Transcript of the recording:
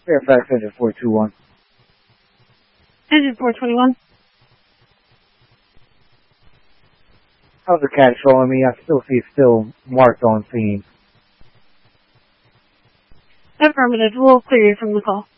Fairfax Engine 421. Engine 421. How's the cat showing me? I still see it's still marked on scene. Affirmative. We'll clear you from the call.